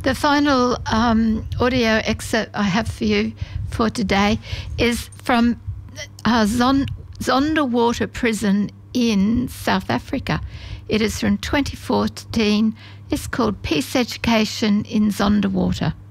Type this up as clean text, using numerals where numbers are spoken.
The final audio excerpt I have for you for today is from Zonderwater Prison in South Africa. It is from 2014. It's called Peace Education in Zonderwater.